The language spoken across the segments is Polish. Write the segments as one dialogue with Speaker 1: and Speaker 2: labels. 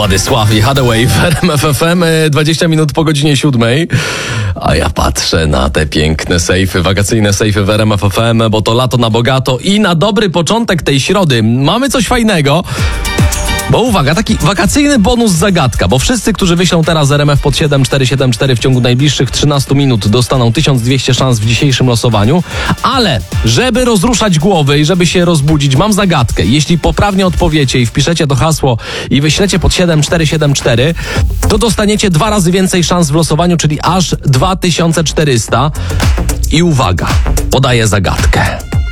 Speaker 1: Władysław i Hathaway w RMF FM, 20 minut po godzinie 7. A ja patrzę na te piękne sejfy, wakacyjne sejfy w RMF FM, bo to lato na bogato i na dobry początek tej środy mamy coś fajnego. Bo uwaga, taki wakacyjny bonus zagadka, bo wszyscy, którzy wyślą teraz RMF pod 7474 w ciągu najbliższych 13 minut dostaną 1200 szans w dzisiejszym losowaniu, ale żeby rozruszać głowy i żeby się rozbudzić, mam zagadkę. Jeśli poprawnie odpowiecie i wpiszecie to hasło i wyślecie pod 7474, to dostaniecie 2 razy więcej szans w losowaniu, czyli aż 2400. I uwaga, podaję zagadkę.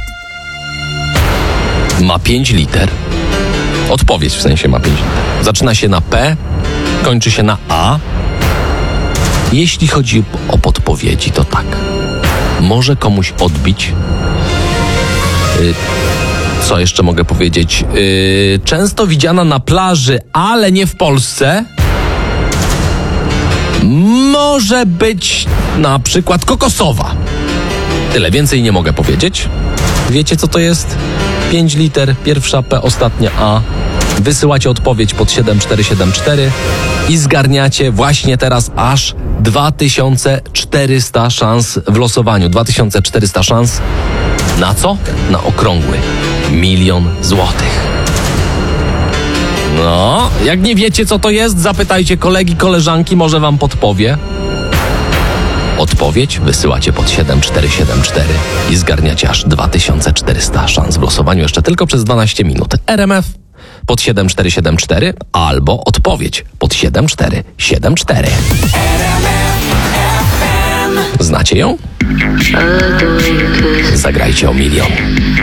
Speaker 1: Ma 5 liter. Odpowiedź w sensie ma 5 liter. Zaczyna się na P, kończy się na A. Jeśli chodzi o podpowiedzi, to tak. Może komuś odbić. Co jeszcze mogę powiedzieć? Często widziana na plaży, ale nie w Polsce. Może być na przykład kokosowa. Tyle, więcej nie mogę powiedzieć. Wiecie, co to jest? 5 liter, pierwsza P, ostatnia A. Wysyłacie odpowiedź pod 7474 i zgarniacie właśnie teraz aż 2400 szans w losowaniu. 2400 szans na co? Na okrągły 1 000 000 złotych. No, jak nie wiecie, co to jest, zapytajcie kolegi, koleżanki, może wam podpowie. Odpowiedź wysyłacie pod 7474 i zgarniacie aż 2400 szans w losowaniu jeszcze tylko przez 12 minut. RMF pod 7474 albo odpowiedź pod 7474. Znacie ją? Zagrajcie o 1 000 000.